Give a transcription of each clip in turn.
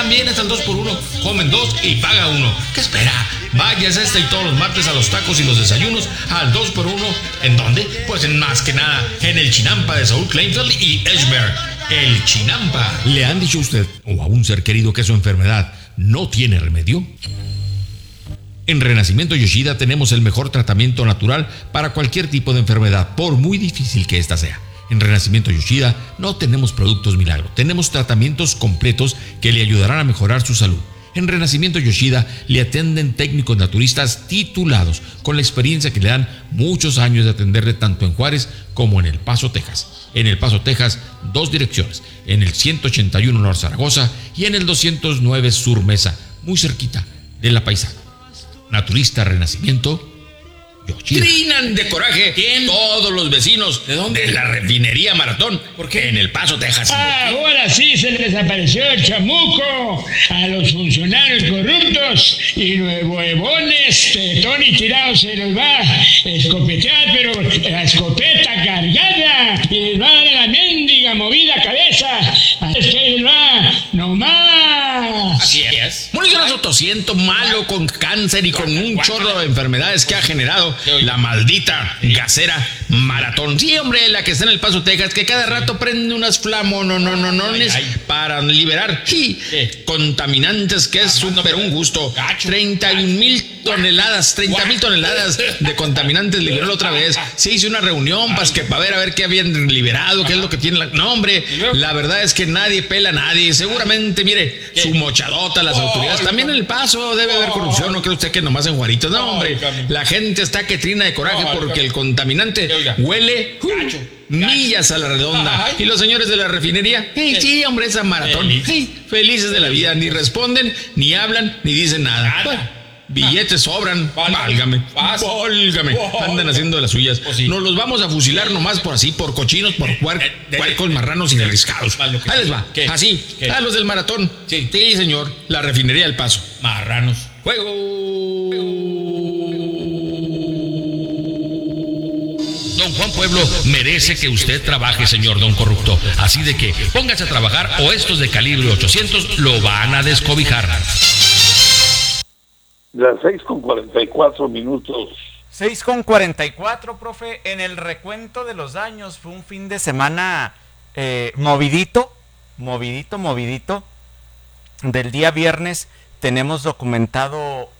También es al 2x1, comen 2 y paga 1. ¿Qué espera? Váyase y todos los martes a los tacos y los desayunos al 2x1. ¿En dónde? Pues en más que nada en el Chinampa de Saúl Kleinfeld y Edgeberg. El Chinampa. ¿Le han dicho a usted o a un ser querido que su enfermedad no tiene remedio? En Renacimiento Yoshida tenemos el mejor tratamiento natural para cualquier tipo de enfermedad, por muy difícil que ésta sea. En Renacimiento Yoshida no tenemos productos milagro, tenemos tratamientos completos que le ayudarán a mejorar su salud. En Renacimiento Yoshida le atienden técnicos naturistas titulados, con la experiencia que le dan muchos años de atenderle tanto en Juárez como en El Paso, Texas. En El Paso, Texas, 2 direcciones, en el 181 Norte Zaragoza y en el 209 Sur Mesa, muy cerquita de La Paisana. Naturista Renacimiento Yoshida. Trinan de coraje. ¿Quién? Todos los vecinos. ¿De dónde? De la refinería Maratón. ¿Por qué? En El Paso, Texas. Ahora sí se les apareció el chamuco a los funcionarios corruptos y nuevoebones, Tony Tirado se los va a escopetear, pero la escopeta cargada, y les va a dar la mendiga movida cabeza. Es que les va, no más. Así es. Municionazo tosiento, malo, con cáncer y con un chorro de enfermedades que ha generado la maldita gasera Maratón. Sí, hombre, la que está en El Paso, Texas, que cada rato prende unas flamonononones para liberar contaminantes, que es súper un gusto. 30,000 toneladas de contaminantes liberó la otra vez. Se hizo una reunión para ver a ver qué habían liberado, qué es lo que tiene No, hombre, la verdad es que nadie pela a nadie. Seguramente, mire, su mochadota, las autoridades. También en El Paso debe haber corrupción, no cree usted que nomás en Juaritos. No, hombre, la gente está que trina de coraje porque el contaminante huele millas a la redonda. Y los señores de la refinería, sí, hombre, esa Maratón, felices de la vida, ni responden, ni hablan, ni dicen nada. Bueno, billetes sobran, válgame, andan haciendo de las suyas. Nos los vamos a fusilar nomás por así, por cochinos, por puercos, marranos y arriscados. Ahí les va, así, a los del Maratón. Sí, señor, la refinería del Paso. Marranos. ¡Fuego! Don Juan Pueblo merece que usted trabaje, señor don corrupto. Así de que póngase a trabajar o estos de calibre 800 lo van a descobijar. Las 6:44. 6:44, profe. En el recuento de los daños fue un fin de semana movidito. Del día viernes tenemos documentado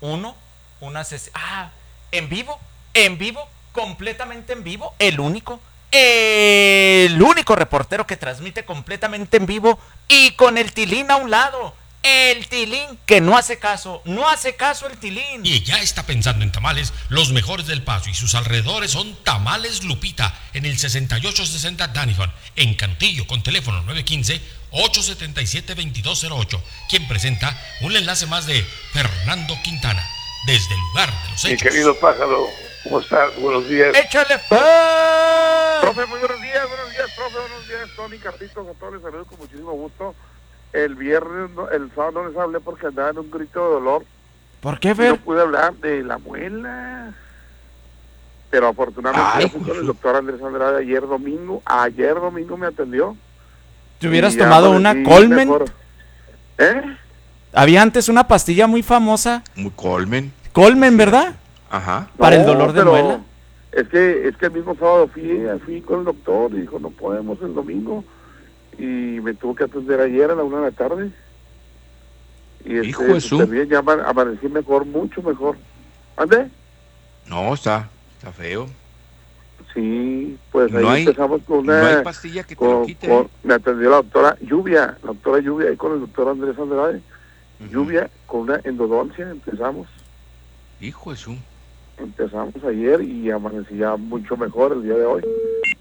en vivo, completamente en vivo, el único reportero que transmite completamente en vivo y con el Tilín a un lado. El Tilín que no hace caso el Tilín. Y ya está pensando en tamales, los mejores del Paso y sus alrededores son Tamales Lupita, en el 6860 Danifon, en Cantillo, con teléfono 915-877-2208, quien presenta un enlace más de Fernando Quintana, desde el lugar de los hechos. Mi querido pájaro, ¿cómo estás? Buenos días. ¡Échale! Profe, muy buenos días, profe, buenos días, Tony, Carlitos, a todos les saludo con muchísimo gusto. El viernes, el sábado no les hablé porque andaba en un grito de dolor. ¿Por qué, Fer? No pude hablar de la muela. Pero afortunadamente fui con el doctor Andrés Andrade ayer domingo me atendió. ¿Te hubieras tomado una Colmen? Había antes una pastilla muy famosa. Muy Colmen, ¿verdad? Ajá. Para el dolor de muela. Es que el mismo sábado fui con el doctor y dijo, no podemos el domingo. Y me tuvo que atender ayer a la 1 de la tarde. Y Hijo de su... bien, ya amanecí mejor, mucho mejor. ¿Ande? No, está feo. Sí, pues no ahí empezamos con una... No hay pastilla que te lo quite. Me atendió la doctora Lluvia, ahí con el doctor Andrés Andrade. Lluvia, con una endodoncia empezamos. Hijo de su... Empezamos ayer y amanecí ya mucho mejor el día de hoy.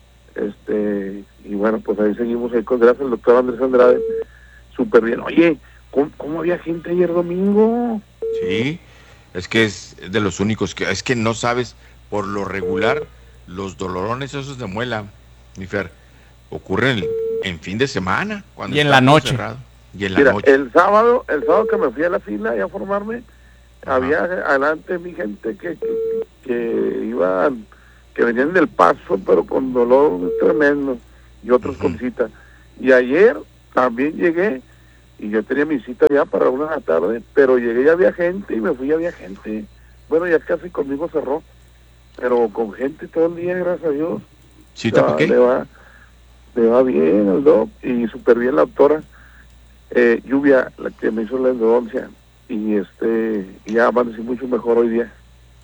Y bueno, pues ahí seguimos ahí con gracias al doctor Andrés Andrade, súper bien. Oye, ¿cómo había gente ayer domingo? Sí, es que es de los únicos es que no sabes, por lo regular, los dolorones esos de muela, mi Fer, ocurren en fin de semana. Cuando y en la noche. Y en la noche. El sábado que me fui a la fila y a formarme, había adelante mi gente que iban... que venían del Paso, pero con dolor tremendo, y otros con cita. Y ayer también llegué y yo tenía mi cita ya para 1 de la tarde, pero llegué ya había gente y me fui ya había gente. Bueno, ya casi conmigo cerró, pero con gente todo el día, gracias a Dios. ¿Cita para qué? Le va bien al doc y súper bien la doctora Lluvia, la que me hizo la endodoncia, y ya amanecí mucho mejor hoy día.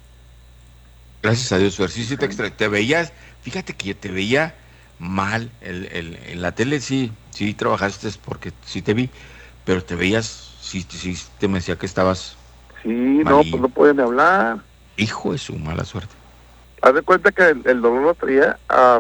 Gracias a Dios, Fer. Sí, te veías, fíjate que te veía mal, en la tele sí trabajaste porque sí te vi, pero te veías, sí te me decía que estabas Sí, malillo. no, pues no pueden hablar. Hijo de su mala suerte. Haz de cuenta que el dolor lo traía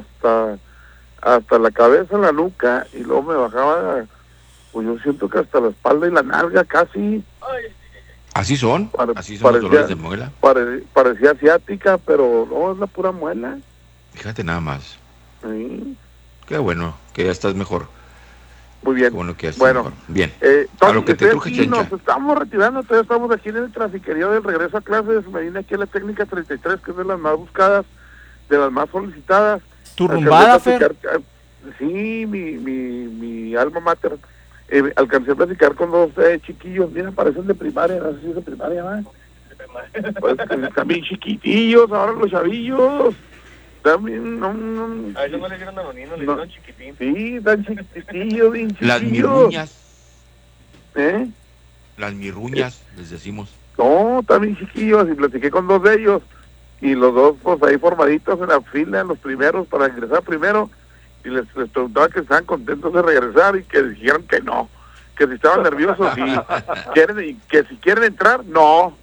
hasta la cabeza, la nuca, y luego me bajaba, pues yo siento que hasta la espalda y la nalga casi. ¿Así son? ¿Así son parecía, los dolores de muela? Parecía asiática, pero no, es la pura muela. Fíjate nada más. Sí. Qué bueno, que ya estás mejor. Muy bien. Qué bueno que ya estás bueno, mejor. Bien. Tony, a lo que te truje, Chencha. Nos estamos retirando, todavía estamos aquí en el trafiquerío del regreso a clases. Me vine aquí a la técnica 33, que es de las más buscadas, de las más solicitadas. ¿Tu rumbada, Fer? Sí, mi alma mater. Alcancé a platicar con 2 chiquillos, mira, parecen de primaria, no sé si es de primaria, ¿no? Pues están bien chiquitillos ahora los chavillos. También, no. A ellos no le dieron danonino, le dieron chiquitín. Sí, tan chiquitillos, bien chiquitillos. Las mirruñas. ¿Eh? Las mirruñas, les decimos. No, están bien chiquillos, y platiqué con 2 de ellos, y los 2, pues ahí formaditos en la fila, en los primeros, para ingresar primero, y les preguntaba que estaban contentos de regresar, y que dijeron que no, que si estaban nerviosos, y que si quieren entrar, no.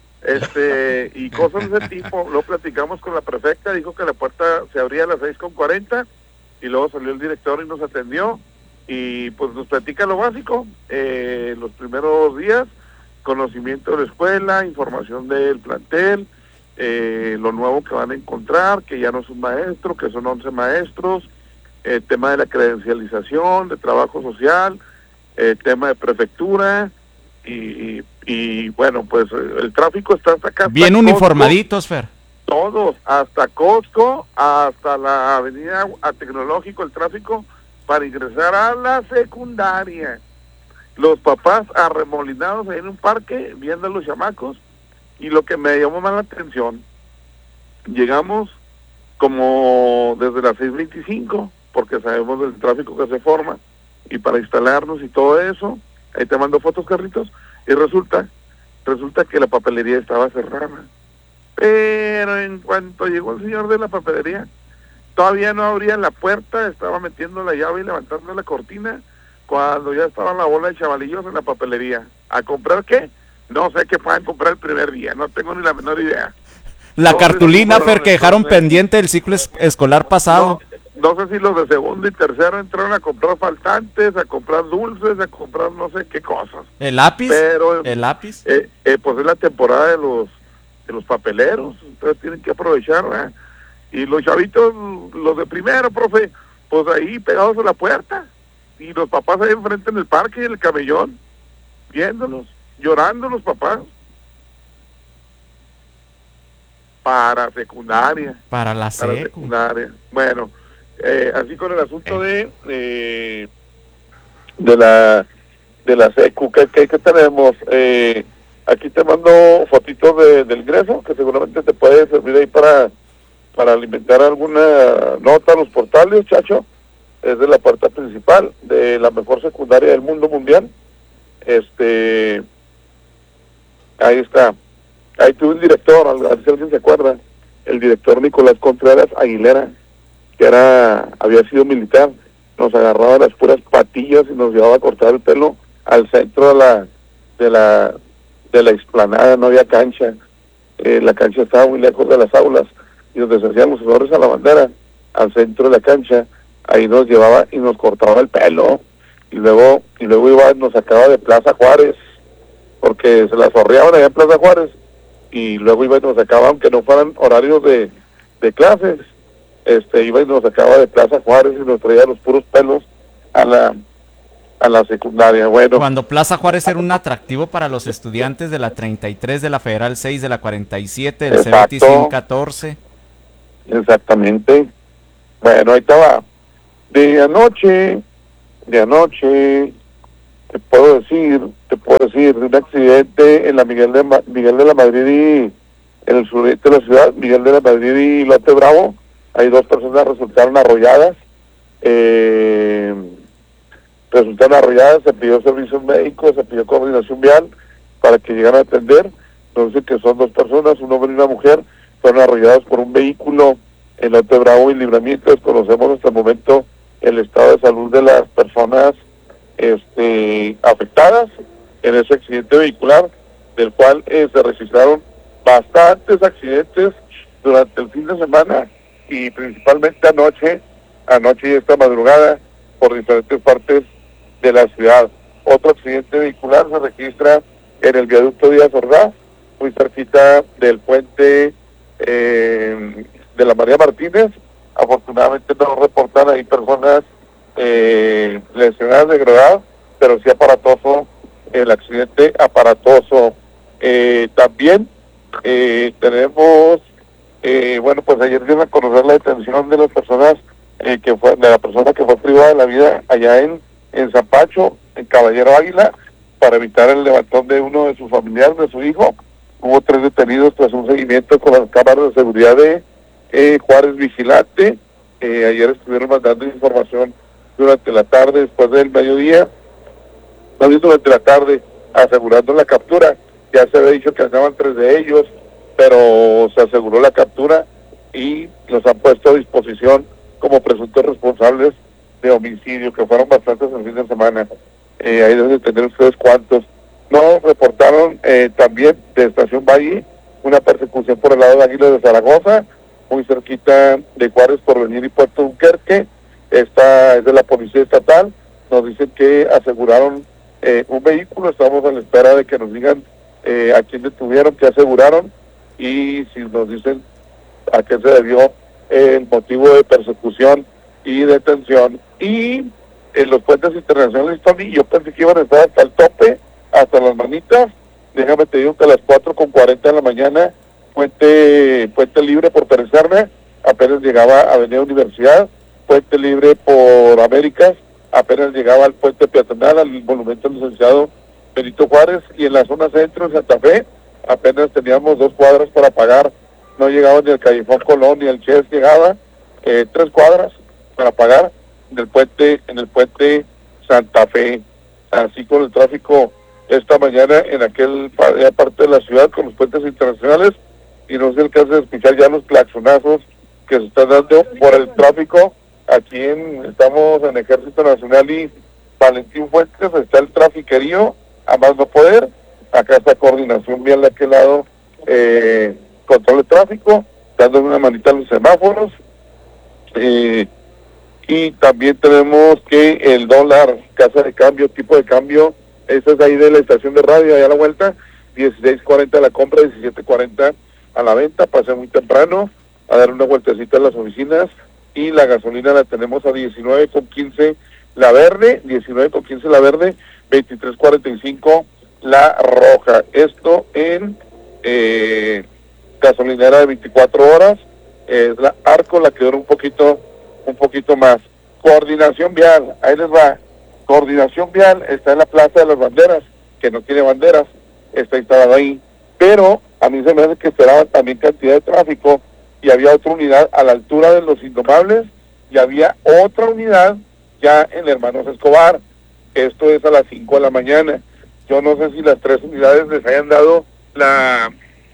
Y cosas de ese tipo. Luego platicamos con la prefecta, dijo que la puerta se abría a las 6:40, y luego salió el director y nos atendió, y pues nos platica lo básico, los primeros días, conocimiento de la escuela, información del plantel, lo nuevo que van a encontrar, que ya no es un maestro, que son 11 maestros, tema de la credencialización, de trabajo social, tema de prefectura, y bueno, pues el tráfico está hasta acá. Bien hasta uniformaditos, Fer. Todos, hasta Costco, hasta la avenida a Tecnológico, el tráfico para ingresar a la secundaria. Los papás arremolinados ahí en un parque, viendo a los chamacos, y lo que me llamó más la atención, llegamos como desde las 6:25, porque sabemos del tráfico que se forma, y para instalarnos y todo eso, ahí te mando fotos, Carlitos, y resulta que la papelería estaba cerrada. Pero en cuanto llegó el señor de la papelería, todavía no abría la puerta, estaba metiendo la llave y levantando la cortina, cuando ya estaba la bola de chavalillos en la papelería. ¿A comprar qué? No sé qué puedan comprar el primer día, no tengo ni la menor idea. La cartulina, Fer, que dejaron pendiente del ciclo escolar pasado. No sé si los de segundo y tercero entraron a comprar faltantes, a comprar dulces, a comprar no sé qué cosas. ¿El lápiz? Pero, ¿El lápiz? Pues es la temporada de los papeleros, entonces tienen que aprovechar, ¿verdad? Y los chavitos, los de primero, profe, pues ahí pegados a la puerta, y los papás ahí enfrente en el parque, en el camellón, viéndolos, llorando los papás. Para secundaria. Para la secundaria. Bueno, así con el asunto de la secu, ¿qué tenemos? Aquí te mando fotitos del ingreso, que seguramente te puede servir ahí para alimentar alguna nota a los portales, Chacho. Es de la puerta principal de la mejor secundaria del mundo mundial. Ahí está. Ahí tuve un director, a ver si alguien se acuerda, el director Nicolás Contreras Aguilera, que había sido militar, nos agarraba las puras patillas y nos llevaba a cortar el pelo al centro de la explanada, no había cancha, la cancha estaba muy lejos de las aulas, y donde se hacían los honores a la bandera, al centro de la cancha, ahí nos llevaba y nos cortaba el pelo, y luego iba, nos sacaba de Plaza Juárez, porque se la zorreaban allá en Plaza Juárez, y luego iba y nos sacaba, aunque no fueran horarios de clases, iba y nos sacaba de Plaza Juárez y nos traía los puros pelos a la secundaria. Bueno, cuando Plaza Juárez era un atractivo para los estudiantes de la 33, de la Federal 6, de la 47, del CBT 114. Exactamente. Bueno, ahí estaba. De anoche, te puedo decir de un accidente en la Miguel de la Madrid y en el sureste de la ciudad, Miguel de la Madrid y Lote Bravo. Hay 2 personas resultaron arrolladas. Se pidió servicios médicos, se pidió coordinación vial para que llegaran a atender. Nos dicen que son 2 personas, un hombre y una mujer, fueron arrollados por un vehículo en Lote Bravo y Libramiento. Desconocemos hasta el momento el estado de salud de las personas afectadas en ese accidente vehicular, del cual se registraron bastantes accidentes durante el fin de semana y principalmente anoche y esta madrugada por diferentes partes de la ciudad. Otro accidente vehicular se registra en el viaducto Díaz Ordaz, muy cerquita del puente de la María Martínez. Afortunadamente no reportan ahí personas lesionadas de gravedad, pero sí aparatoso el accidente, aparatoso. También tenemos, pues ayer dieron a conocer la detención de las personas de la persona que fue privada de la vida allá en Zapacho, en Caballero Águila, para evitar el levantón de uno de sus familiares, de su hijo. Hubo 3 detenidos tras un seguimiento con las cámaras de seguridad de Juárez Vigilante. Ayer estuvieron mandando información durante la tarde, después del mediodía, también durante la tarde, asegurando la captura. Ya se había dicho que andaban 3 de ellos, pero se aseguró la captura y los han puesto a disposición como presuntos responsables de homicidio, que fueron bastantes el fin de semana. Ahí deben de tener ustedes cuántos. Nos reportaron también de Estación Valle una persecución por el lado de Águila de Zaragoza, muy cerquita de Juárez, Porvenir y Puerto Dunkerque. Esta es de la Policía Estatal. Nos dicen que aseguraron un vehículo. Estamos a la espera de que nos digan a quién detuvieron, qué aseguraron y si nos dicen a qué se debió el motivo de persecución y detención. Y en los puentes internacionales, Tony, yo pensé que iban a estar hasta el tope, hasta las manitas. Déjame te digo que a las 4:40 de la mañana, puente libre por Perecerna, apenas llegaba a Avenida Universidad, puente libre por Américas, apenas llegaba al puente peatonal, al monumento del licenciado Benito Juárez, y en la zona centro, en Santa Fe, apenas teníamos 2 cuadras para pagar, no llegaba ni el Callejón Colón ni el Ches, llegaba 3 cuadras para pagar en el puente Santa Fe. Así con el tráfico esta mañana en aquella parte de la ciudad con los puentes internacionales, y no se alcanza a escuchar ya los claxonazos que se están dando por el tráfico. Aquí estamos en Ejército Nacional y Valentín Fuentes, está el trafiquerío a más no poder. Acá está Coordinación Vial de aquel lado, control de tráfico, dándole una manita a los semáforos. Y también tenemos que el dólar, casa de cambio, tipo de cambio, esa es ahí de la estación de radio, allá a la vuelta, 16.40 a la compra, 17.40 a la venta. Pasé muy temprano a dar una vueltecita en las oficinas. Y la gasolina la tenemos a 19.15 la verde, 19.15 la verde, 23.45 la roja. Esto en gasolinera de 24 horas, es la Arco, la que dura un poquito más. Coordinación Vial, ahí les va. Coordinación Vial está en la Plaza de las Banderas, que no tiene banderas, está instalada ahí, pero a mí se me hace que esperaba también cantidad de tráfico, y había otra unidad a la altura de los Indomables, y había otra unidad ya en Hermanos Escobar. Esto es a las 5 de la mañana. Yo no sé si las 3 unidades les hayan dado la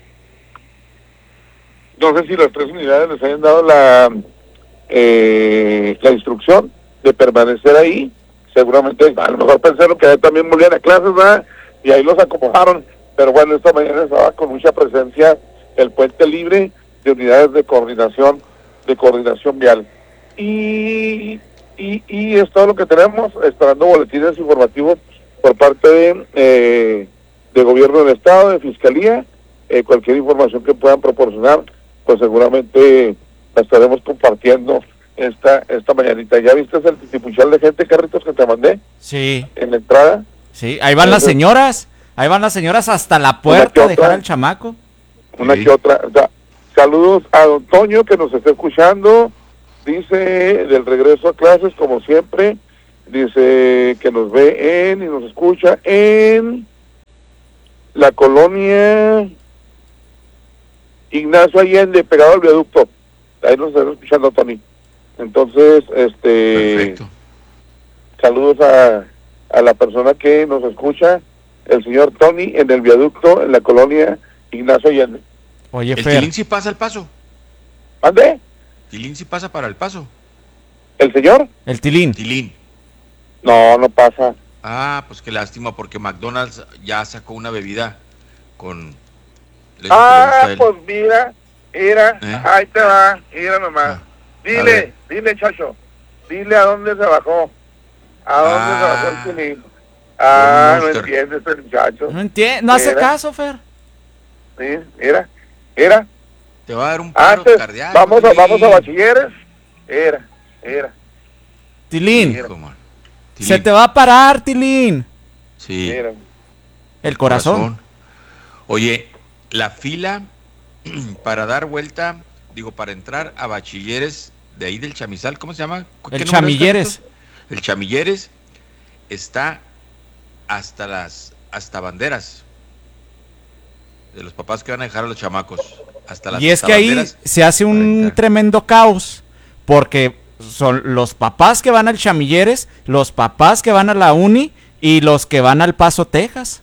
instrucción de permanecer ahí. Seguramente a lo mejor pensaron que también volvían a clases, ¿verdad? Y ahí los acomodaron, pero bueno, esta mañana estaba con mucha presencia el puente libre de unidades de coordinación vial. Y es todo lo que tenemos, esperando boletines informativos por parte de gobierno del estado, de fiscalía. Cualquier información que puedan proporcionar, pues seguramente la estaremos compartiendo esta mañanita. ¿Ya viste el titipuchal de gente, Carritos, que te mandé? Sí. En la entrada. Sí, ahí van las señoras hasta la puerta a dejar al chamaco. Una que otra. O sea, saludos a don Toño, que nos está escuchando. Dice, del regreso a clases, como siempre, Dice que nos ve y nos escucha en la colonia Ignacio Allende, pegado al viaducto. Ahí nos están escuchando, Tony. Entonces, Perfecto. saludos a la persona que nos escucha, el señor Tony, en el viaducto, en la colonia Ignacio Allende. Oye, ¿El Fer, Tilín sí pasa el paso? ¿Mande? ¿Tilín sí pasa para el paso? ¿El señor? el Tilín. Tilín. No pasa. Ah, pues qué lástima, porque McDonald's ya sacó una bebida con leche que le Ah, gusta a él. pues mira, ahí te va, mira nomás. Ah, a ver. Dile, Chacho, dile a dónde se bajó. ¿A dónde se bajó el Tilín? Un No Monster. entiendes el muchacho. No entiendo, no hace Mira. caso, Fer. Sí, mira. Te va a dar un paro Antes, cardíaco. vamos a Tilín. bachilleres. Era. Tilín, Hijo, man. Tilín. se te va a parar, Tilín. Sí. Mira. El corazón. Oye, la fila para dar vuelta, para entrar a bachilleres de ahí del Chamizal, ¿cómo se llama? ¿Qué El número es, Chamilleres. Carlitos? El Chamilleres está hasta banderas de los papás que van a dejar a los chamacos. Hasta las Y es que ahí banderas se hace para un entrar. tremendo caos, porque son los papás que van al Chamilleres, los papás que van a la Uni y los que van al Paso, Texas.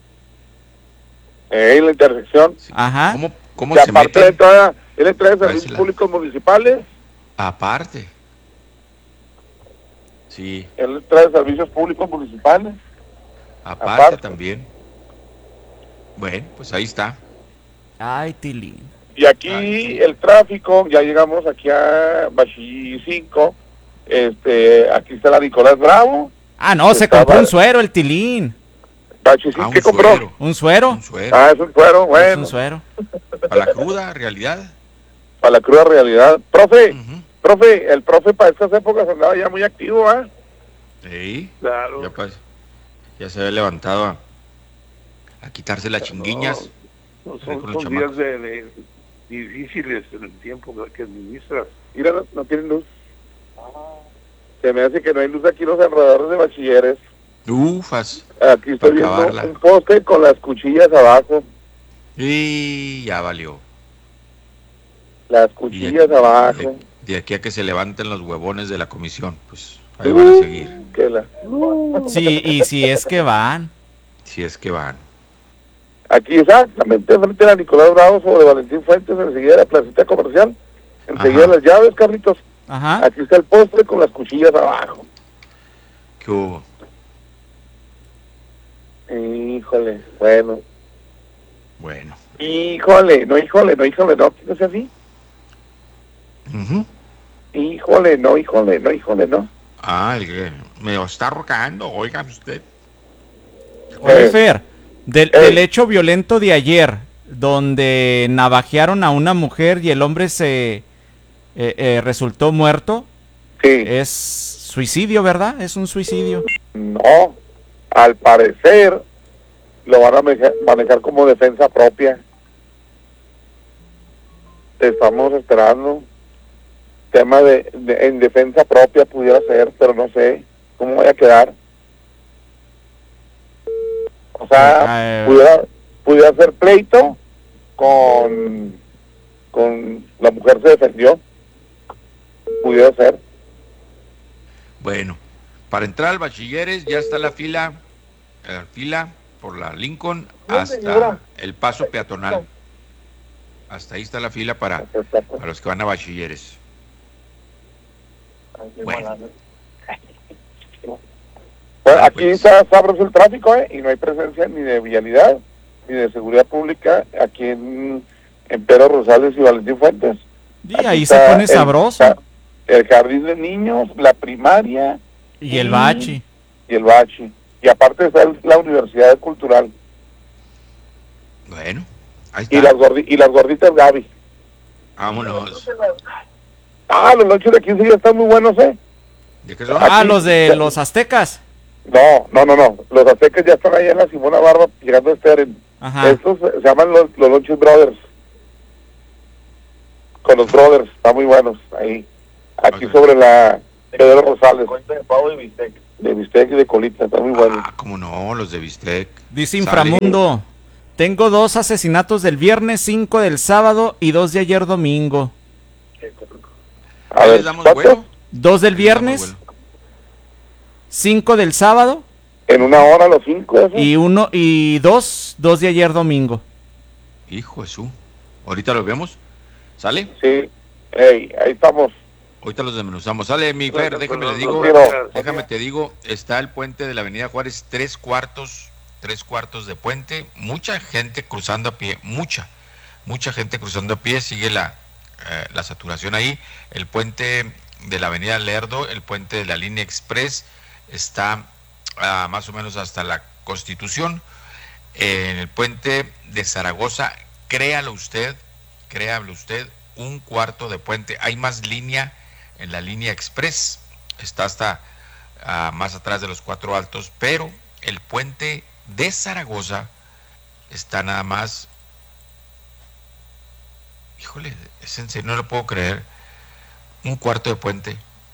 La intersección. Ajá. ¿Cómo Y se aparte meten? él entra de servicios Parece la- públicos municipales. Aparte. Sí, Él entra de servicios públicos municipales. aparte también. Bueno, pues ahí está. Ay, Tilín. Y aquí el tráfico, ya llegamos aquí a Bachi 5. Aquí está la Nicolás Bravo. Ah, no, se Estaba- compró un suero el Tilín. Bachi 5, Un ¿qué compró? suero, ¿Un suero? un suero. Es un suero, Es bueno, un suero. Para la cruda realidad. para la cruda realidad. Profe, Ujú. el profe para estas épocas andaba ya muy activo, ¿ah? Sí, Claro. ya se había levantado a quitarse las chinguiñas. No, Con son los días de difíciles en el tiempo que administras. Mira, no tienen luz. Se me hace que no hay luz aquí en los alrededores de bachilleres. Ufas. Aquí estoy Para viendo acabarla. un poste con las cuchillas abajo. Y ya valió. Las Y cuchillas abajo. de aquí a que se levanten los huevones de la comisión, pues ahí van a seguir. Sí, y si es que van. Si es que van. Aquí exactamente frente a la Nicolás Bravo sobre Valentín Fuentes, enseguida de la placita comercial, enseguida Ajá. de las llaves, Carlitos. Ajá. Aquí está el postre con las cuchillas abajo. ¿Qué hubo? Híjole, bueno. Bueno. Híjole, no, que no sea así. Ujú. Híjole, no. Ah, el que me está rocando, oiga usted. Oye, Fer, del hecho violento de ayer, donde navajearon a una mujer y el hombre se resultó muerto, Sí, es suicidio, ¿verdad? Es un suicidio. no, al parecer lo van a manejar como defensa propia. Estamos esperando. Tema en defensa propia pudiera ser, pero no sé cómo vaya a quedar. O sea, pudiera ser pleito con la mujer se defendió. Pudiera ser. Bueno, para entrar al bachilleres ya está la fila por la Lincoln hasta el paso peatonal. Hasta ahí está la fila para los que van a bachilleres. Bueno. Bueno, aquí pues. está sabroso el tráfico, y no hay presencia ni de vialidad ni de seguridad pública aquí en Pedro Rosales y Valentín Fuentes. Y Aquí ahí se está pone sabroso. el jardín de niños, la primaria Y el bachi. y el bachi. Y aparte está la Universidad Cultural. Bueno, ahí está. Y las gorditas Gaby. Vámonos. Los lonches de 15 ya están muy buenos, ¿eh? ¿De qué son? Ah, los de los aztecas. No. Los aztecas ya están allá en la Simona Barba llegando a Steren. Ajá. Estos se llaman los Lonches Brothers. Con los Brothers, están muy buenos ahí. Aquí Ok. sobre la Pedro Rosales. de bistec y de colita, está muy bueno. Cómo no, los de bistec. Dice Inframundo, tengo 2 asesinatos del viernes, 5 del sábado y 2 de ayer domingo. A ver, ¿les damos vuelo? 2 del viernes, 5 del sábado. En una hora los 5, ¿eso? Y 2 de ayer domingo. Hijo de su. ¿Ahorita los vemos? ¿Sale? Sí. Hey, ahí estamos. Ahorita los desmenuzamos. Sale, mi Fer, déjame te digo, está el puente de la Avenida Juárez, 3 cuartos de puente, mucha gente cruzando a pie, mucha gente cruzando a pie, sigue la saturación ahí. El puente de la Avenida Lerdo, el puente de la línea Express, está más o menos hasta la Constitución. En el puente de Zaragoza, créalo usted, 1 cuarto de puente. Hay más línea en la línea Express, está hasta más atrás de los 4 Altos, pero el puente de Zaragoza está nada más, híjole, es en serio, no lo puedo creer, 1 cuarto de puente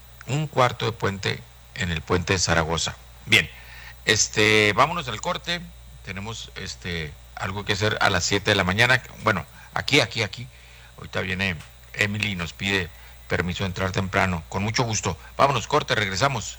en el puente de Zaragoza. Bien, vámonos al corte, tenemos algo que hacer a las 7 de la mañana, bueno, aquí, ahorita viene Emily y nos pide permiso de entrar temprano, con mucho gusto. Vámonos, corte, regresamos.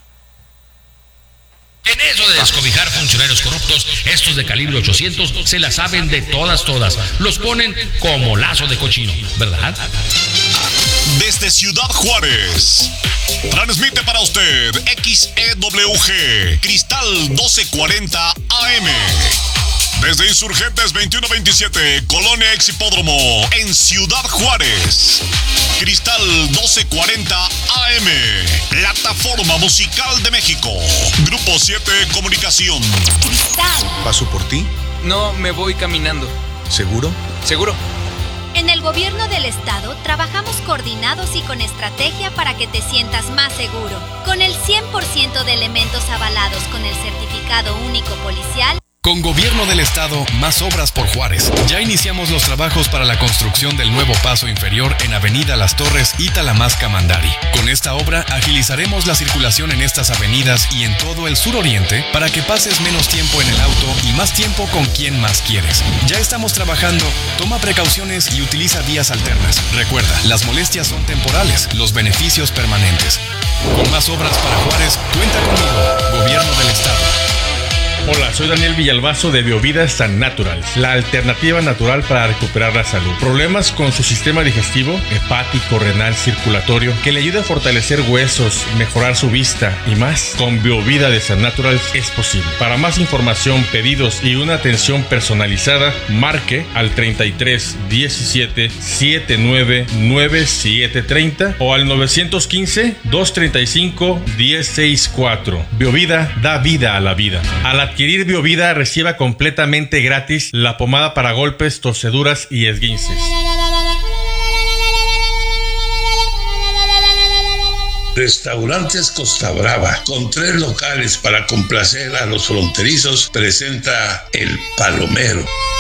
En eso de descobijar funcionarios corruptos, estos de calibre 800 se la saben de todas. Los ponen como lazo de cochino, ¿verdad? Desde Ciudad Juárez, transmite para usted XEWG, Cristal 1240 AM. Desde Insurgentes 2127, Colonia Ex Hipódromo, en Ciudad Juárez. Cristal 1240 AM, Plataforma Musical de México. Grupo 7 Comunicación. Cristal. ¿Paso por ti? No, me voy caminando. ¿Seguro? Seguro. En el gobierno del estado trabajamos coordinados y con estrategia para que te sientas más seguro. Con el 100% de elementos avalados con el certificado único policial. Con Gobierno del Estado, más obras por Juárez. Ya iniciamos los trabajos para la construcción del nuevo paso inferior en Avenida Las Torres y Talamasca-Mandari. Con esta obra agilizaremos la circulación en estas avenidas y en todo el suroriente para que pases menos tiempo en el auto y más tiempo con quien más quieres. Ya estamos trabajando, toma precauciones y utiliza vías alternas. Recuerda, las molestias son temporales, los beneficios permanentes. Con más obras para Juárez, cuenta conmigo, Gobierno del Estado. Hola, soy Daniel Villalbazo de Biovida San Natural, la alternativa natural para recuperar la salud. Problemas con su sistema digestivo, hepático, renal, circulatorio, que le ayude a fortalecer huesos, mejorar su vista y más. Con Biovida de San Natural es posible. Para más información, pedidos y una atención personalizada, marque al 33 17 79 97 30 o al 915 235 1064. Biovida da vida a la vida. Al adquirir Biovida, reciba completamente gratis la pomada para golpes, torceduras y esguinces. Restaurantes Costa Brava, con 3 locales para complacer a los fronterizos, presenta El Palomero.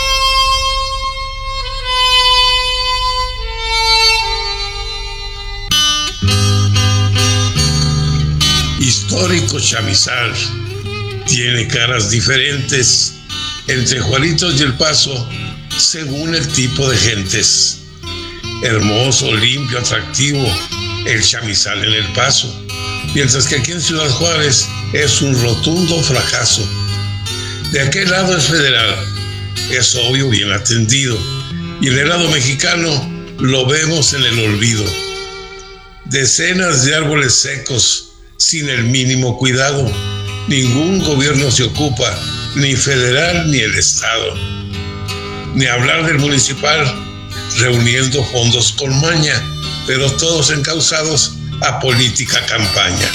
Histórico chamizal. Tiene caras diferentes entre Juaritos y El Paso, según el tipo de gentes. Hermoso, limpio, atractivo, el chamizal en El Paso, mientras que aquí en Ciudad Juárez es un rotundo fracaso. De aquel lado es federal, es obvio, bien atendido, y en el lado mexicano lo vemos en el olvido. Decenas de árboles secos, sin el mínimo cuidado. Ningún gobierno se ocupa, ni federal ni el estado. Ni hablar del municipal, reuniendo fondos con maña, pero todos encausados a política campaña.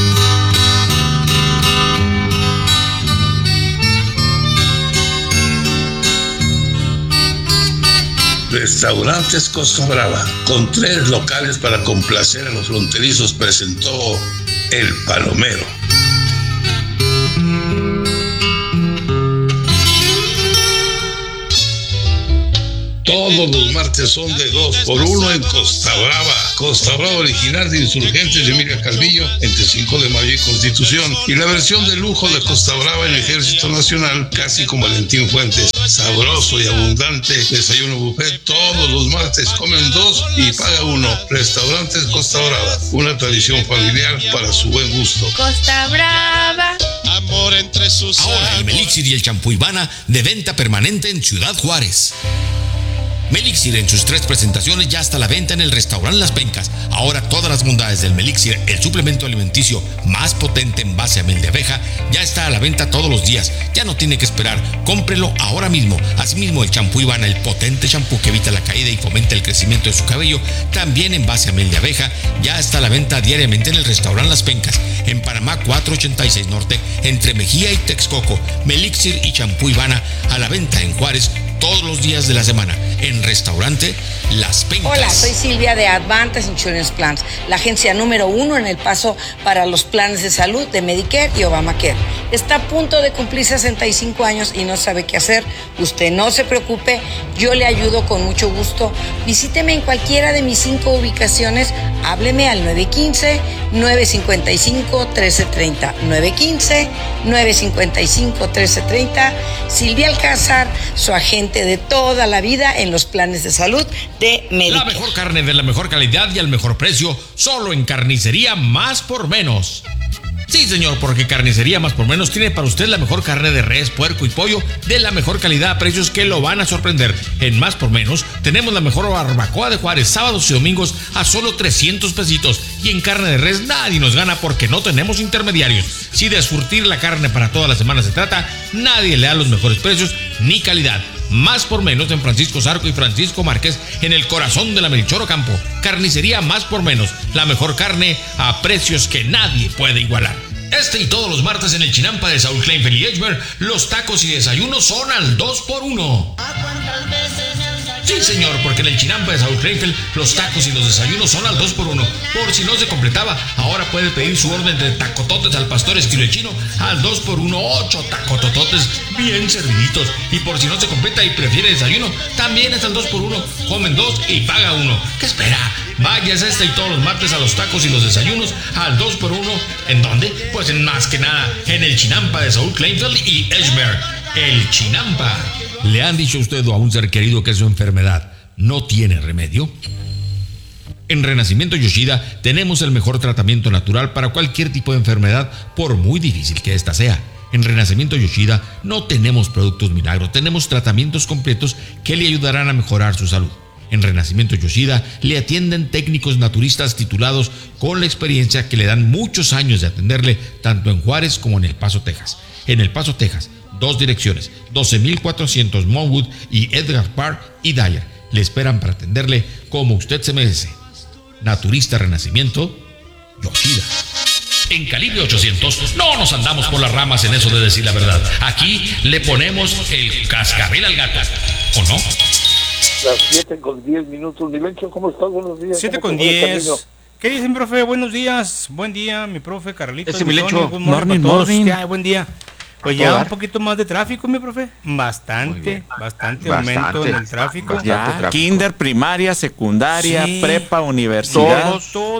Restaurantes Costa Brava, con 3 locales para complacer a los fronterizos, presentó El Palomero. Todo Todos los martes son de 2x1 en Costa Brava. Costa Brava original de Insurgentes de Emilia Calvillo, entre 5 de mayo y Constitución. Y la versión de lujo de Costa Brava en Ejército Nacional, casi con Valentín Fuentes. Sabroso y abundante desayuno buffet todos los martes. Comen 2 y paga 1. Restaurantes Costa Brava, una tradición familiar para su buen gusto. Costa Brava. Amor entre sus Ahora el Melixir y el champú Ivana de venta permanente en Ciudad Juárez. Melixir en sus 3 presentaciones ya está a la venta en el restaurante Las Pencas. Ahora todas las bondades del Melixir, el suplemento alimenticio más potente en base a miel de abeja, ya está a la venta todos los días. Ya no tiene que esperar, cómprelo ahora mismo. Asimismo el champú Ivana, el potente champú que evita la caída y fomenta el crecimiento de su cabello, también en base a miel de abeja, ya está a la venta diariamente en el restaurante Las Pencas, en Panamá 486 Norte, entre Mejía y Texcoco. Melixir y champú Ivana a la venta en Juárez todos los días de la semana, en restaurante Las Pencas. Hola, soy Silvia de Advantage Insurance Plans, la agencia número 1 en El Paso para los planes de salud de Medicare y Obamacare. Está a punto de cumplir 65 años y no sabe qué hacer. Usted no se preocupe, yo le ayudo con mucho gusto. Visíteme en cualquiera de mis 5 ubicaciones. Hábleme al 915-955-1330. 915-955-1330. Silvia Alcázar, su agente de toda la vida en los planes de salud de Medicare. La mejor carne de la mejor calidad y al mejor precio, solo en Carnicería Más por Menos. Sí, señor, porque Carnicería Más por Menos tiene para usted la mejor carne de res, puerco y pollo de la mejor calidad a precios que lo van a sorprender. En Más por Menos tenemos la mejor barbacoa de Juárez, sábados y domingos a solo 300 pesitos. Y en carne de res nadie nos gana porque no tenemos intermediarios. Si de surtir la carne para toda la semana se trata, nadie le da los mejores precios ni calidad. Más por Menos en Francisco Zarco y Francisco Márquez, en el corazón de la Melchor Ocampo. Carnicería Más por Menos, la mejor carne a precios que nadie puede igualar. Este y todos los martes en el Chinampa de Saúl Kleinfeld y Edgemer, los tacos y desayunos son al 2x1. Sí, señor, porque en el Chinampa de Saúl Kleinfeld los tacos y los desayunos son al 2x1. Por si no se completaba, ahora puede pedir su orden de tacototes al pastor estilo chino al 2x1, 8 tacotototes bien serviditos. Y por si no se completa y prefiere desayuno, también es al 2x1. Comen 2 y paga 1. ¿Qué espera? Váyase este y todos los martes a los tacos y los desayunos al 2x1. ¿En dónde? Pues en más que nada, en el Chinampa de Saúl Kleinfeld y Edgemer. El Chinampa. ¿Le han dicho a usted o a un ser querido que su enfermedad no tiene remedio? En Renacimiento Yoshida tenemos el mejor tratamiento natural para cualquier tipo de enfermedad, por muy difícil que ésta sea. En Renacimiento Yoshida no tenemos productos milagro, tenemos tratamientos completos que le ayudarán a mejorar su salud. En Renacimiento Yoshida le atienden técnicos naturistas titulados con la experiencia que le dan muchos años de atenderle tanto en Juárez como en El Paso, Texas. En El Paso, Texas, 2 direcciones, 12,400 Monwood y Edgar Park y Dyer. Le esperan para atenderle como usted se merece. Naturista Renacimiento Yoshida. En Calibre 800 no nos andamos por las ramas en eso de decir la verdad. Aquí le ponemos el cascabel al gato, ¿o no? Las 7:10, Milencho, ¿cómo estás? Buenos días. 7:10. ¿Qué dicen, profe? Buenos días. Buen día, mi profe Carlito. Ese Milencho. Morning. Buen día. Pues ya un poquito más de tráfico, mi profe. Bastante aumento en el tráfico. Ya, kinder, primaria, secundaria, prepa, universidad.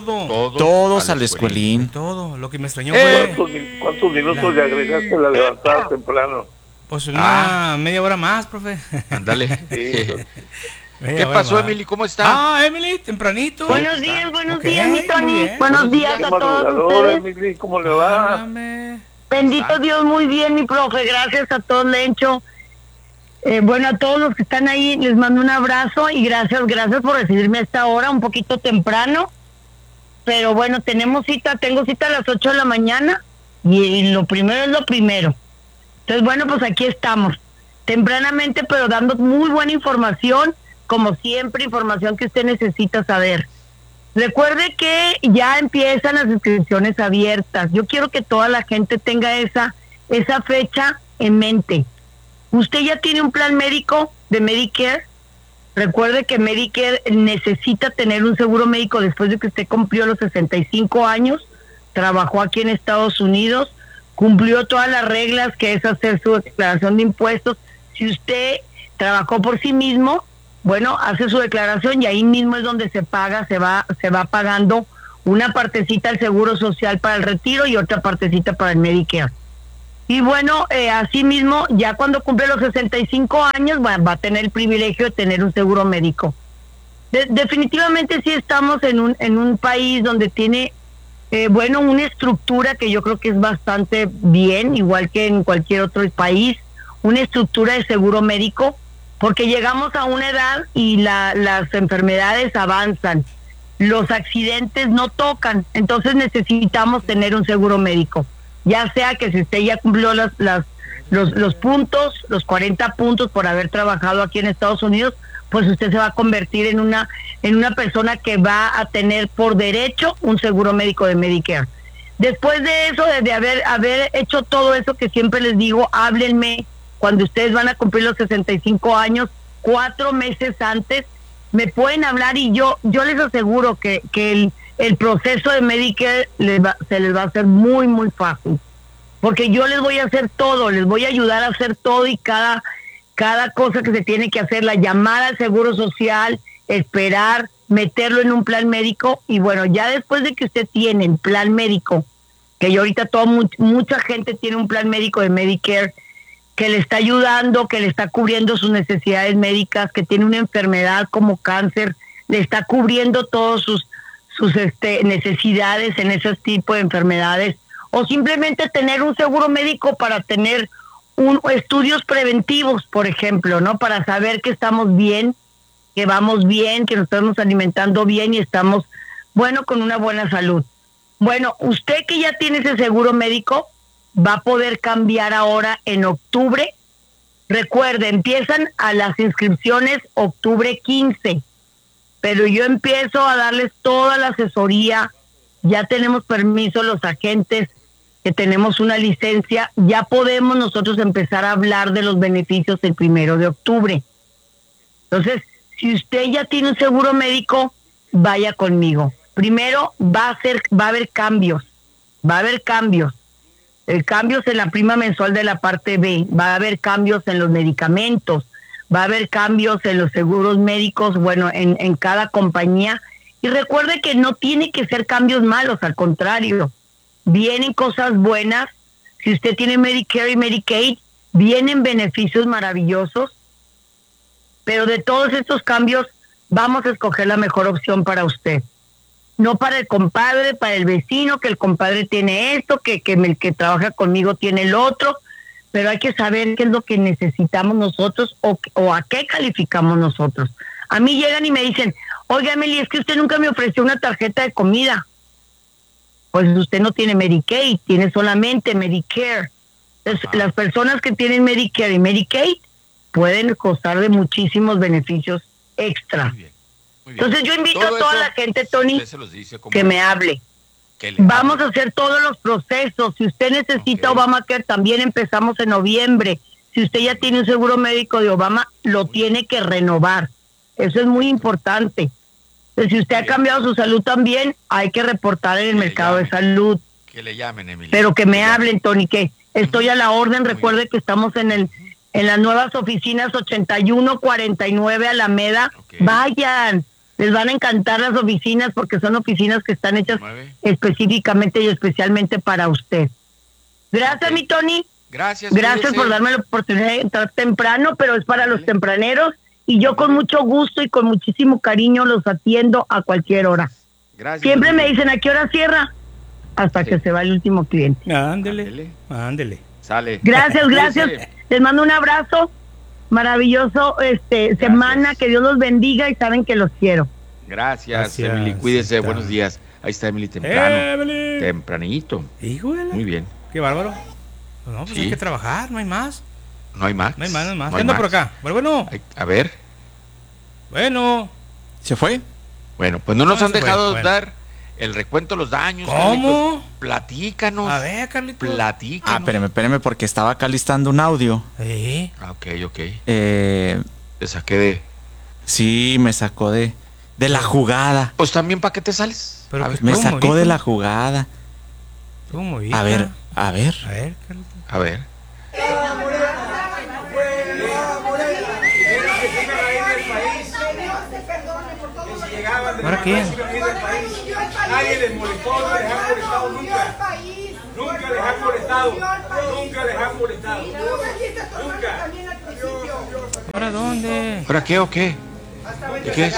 Todos a la escuelín. Todo. Lo que me extrañó fue... ¿Cuántos minutos le agregaste a la levantada temprano? Pues una media hora más, profe. Ándale. Sí. ¿Qué pasó, Emily? ¿Cómo está? Emily, tempranito. Buenos días, mi Tony. Buenos días a todos ustedes. Emily, ¿cómo le va? Bendito Dios, muy bien, mi profe. Gracias a todos, Lencho. Bueno, a todos los que están ahí, les mando un abrazo y gracias por recibirme a esta hora, un poquito temprano. Pero bueno, tengo cita a las 8 de la mañana y lo primero es lo primero. Entonces, bueno, pues aquí estamos, tempranamente, pero dando muy buena información, como siempre, información que usted necesita saber. Recuerde que ya empiezan las inscripciones abiertas. Yo quiero que toda la gente tenga esa fecha en mente. Usted ya tiene un plan médico de Medicare. Recuerde que Medicare necesita tener un seguro médico después de que usted cumplió los 65 años, trabajó aquí en Estados Unidos, cumplió todas las reglas que es hacer su declaración de impuestos. Si usted trabajó por sí mismo, bueno, hace su declaración y ahí mismo es donde se paga, se va pagando una partecita al Seguro Social para el retiro y otra partecita para el Medicare. Y bueno, así mismo, ya cuando cumple los 65 años, va a tener el privilegio de tener un seguro médico. Definitivamente sí estamos en un país donde tiene, una estructura que yo creo que es bastante bien, igual que en cualquier otro país, una estructura de seguro médico, porque llegamos a una edad y las enfermedades avanzan, los accidentes no tocan, entonces necesitamos tener un seguro médico. Ya sea que si usted ya cumplió los puntos, los 40 puntos por haber trabajado aquí en Estados Unidos, pues usted se va a convertir en una persona que va a tener por derecho un seguro médico de Medicare. Después de eso, de haber hecho todo eso que siempre les digo, háblenme cuando ustedes van a cumplir los 65 años, 4 meses antes, me pueden hablar y yo les aseguro que el proceso de Medicare se les va a hacer muy, muy fácil. Porque yo les voy a hacer todo, les voy a ayudar a hacer todo y cada cosa que se tiene que hacer, la llamada al Seguro Social, esperar, meterlo en un plan médico. Y bueno, ya después de que usted tiene el plan médico, que yo ahorita mucha gente tiene un plan médico de Medicare, que le está ayudando, que le está cubriendo sus necesidades médicas, que tiene una enfermedad como cáncer, le está cubriendo todos sus necesidades en ese tipo de enfermedades, o simplemente tener un seguro médico para tener estudios preventivos, por ejemplo, ¿no? Para saber que estamos bien, que vamos bien, que nos estamos alimentando bien y estamos, con una buena salud. Bueno, usted que ya tiene ese seguro médico va a poder cambiar ahora en octubre. Recuerde, empiezan a las inscripciones octubre 15. Pero yo empiezo a darles toda la asesoría, ya tenemos permiso los agentes, que tenemos una licencia, ya podemos nosotros empezar a hablar de los beneficios el 1 de octubre. Entonces, si usted ya tiene un seguro médico, vaya conmigo. Primero va a haber cambios, cambios en la prima mensual de la parte B, va a haber cambios en los medicamentos, va a haber cambios en los seguros médicos, en cada compañía. Y recuerde que no tiene que ser cambios malos, al contrario. Vienen cosas buenas. Si usted tiene Medicare y Medicaid, vienen beneficios maravillosos. Pero de todos estos cambios, vamos a escoger la mejor opción para usted. No para el compadre, para el vecino, que el compadre tiene esto, que el que trabaja conmigo tiene el otro. Pero hay que saber qué es lo que necesitamos nosotros o a qué calificamos nosotros. A mí llegan y me dicen, oiga, Meli, es que usted nunca me ofreció una tarjeta de comida. Pues usted no tiene Medicaid, tiene solamente Medicare. Entonces, las personas que tienen Medicare y Medicaid pueden gozar de muchísimos beneficios extra. Muy bien. Entonces yo invito a toda la gente, Tony, que me hable. Vamos a hacer todos los procesos. Si usted necesita Obamacare, también empezamos en noviembre. Si usted ya tiene un seguro médico de Obama, lo tiene que renovar. Eso es muy importante. Entonces, si usted ha cambiado su salud también, hay que reportar en el mercado de salud. Que le llamen, Emilia. Pero que me hablen, Tony, que estoy a la orden. Recuerde que estamos en las nuevas oficinas 8149 Alameda. Vayan. Les van a encantar las oficinas porque son oficinas que están hechas específicamente y especialmente para usted. Gracias, mi Tony. Gracias por darme la oportunidad de entrar temprano, pero es para los tempraneros y yo con mucho gusto y con muchísimo cariño los atiendo a cualquier hora. Gracias. Siempre me dicen, ¿a qué hora cierra? Hasta que se va el último cliente. Ándele. Sale. Gracias. Les mando un abrazo. Maravilloso semana, que Dios los bendiga y saben que los quiero. Gracias. Emily, cuídese, buenos días. Ahí está Emily temprano. Tempranito. Híjole. Muy bien. Qué bárbaro. No, pues hay que trabajar, no hay más. No hay más. ¿Qué anda por acá? Bueno. A ver. Bueno. ¿Se fue? Bueno, pues no nos han dejado dar el recuento de los daños. ¿Cómo? Carlitos. Platícanos. A ver, Carlitos. Platícanos. Espérame, porque estaba acá listando un audio. Ok. Te saqué de... Sí, me sacó de la jugada. Pues también, ¿para qué te sales? A ver, me sacó de la jugada. A ver. A ver, Carlitos. A ver. ¿Ahora quién? Nadie les molestó, no les han molestado nunca. Nunca les han molestado. Nunca les han molestado. Nunca. ¿Ahora dónde? ¿Ahora qué o qué? ¿De qué es?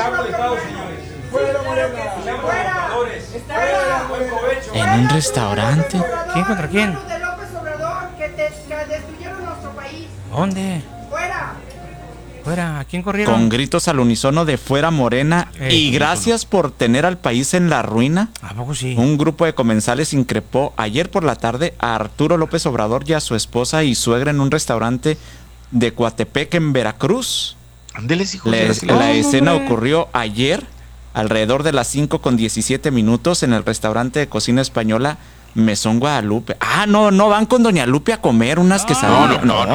En un restaurante. ¿Quién contra quién? De López Obrador que destruyeron nuestro país. ¿Dónde? Fuera. Fuera, ¿a quién corrieron? Con gritos al unísono de fuera Morena y gracias por tener al país en la ruina. ¿A poco sí? Un grupo de comensales increpó ayer por la tarde a Arturo López Obrador y a su esposa y suegra en un restaurante de Coatepec en Veracruz. Ándeles, hijos La escena ocurrió ayer alrededor de las 5:17 en el restaurante de cocina española Mesón Guadalupe. Ah, no van con Doña Lupe a comer unas quesadillas. No.